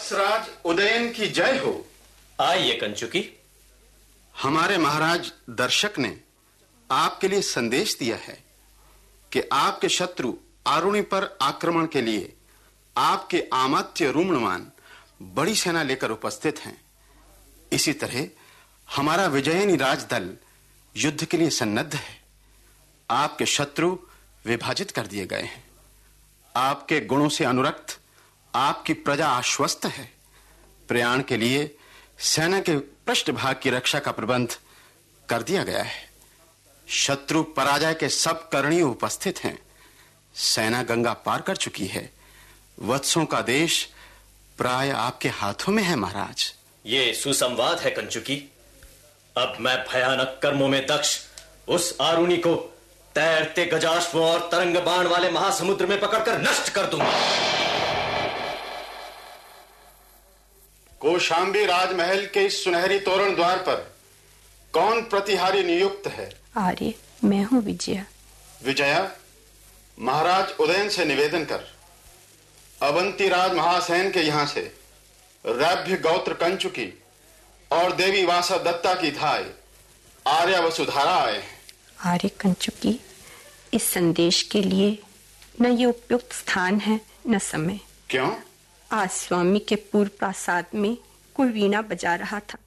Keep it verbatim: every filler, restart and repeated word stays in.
वत्सराज उदयन की जय हो। आइए कंचुकी। हमारे महाराज दर्शक ने आपके लिए संदेश दिया है कि आपके शत्रु आरुणि पर आक्रमण के लिए आपके आमात्य रूमणवान बड़ी सेना लेकर उपस्थित हैं। इसी तरह हमारा विजयिनी राजदल युद्ध के लिए सन्नद्ध है। आपके शत्रु विभाजित कर दिए गए हैं। आपके गुणों से अनुरक्त आपकी प्रजा आश्वस्त है। प्रयाण के लिए सेना के पृष्ठभाग की रक्षा का प्रबंध कर दिया गया है। शत्रु पराजय के सब करणी उपस्थित हैं। सेना गंगा पार कर चुकी है। वत्सों का देश प्राय आपके हाथों में है महाराज। ये सुसंवाद है कंचुकी। अब मैं भयानक कर्मों में दक्ष उस आरुणि को तैरते गजाश्वों और तरंग बाण वाले महासमुद्र में पकड़कर नष्ट कर दूंगा। कौशांबी राजमहल के इस सुनहरी तोरण द्वार पर कौन प्रतिहारी नियुक्त है? आर्य, मैं हूं विजया। विजया, महाराज उदयन से निवेदन कर अवंती राज महासेन के यहां से रैभ्य गौत्र कंचुकी और देवी वासा दत्ता की धाय आर्या वसुधारा आए हैं। आर्य कंचुकी, इस संदेश के लिए न ये उपयुक्त स्थान है न समय। क्यों? आज स्वामी के पूर्व प्रासाद में कोई वीणा बजा रहा था।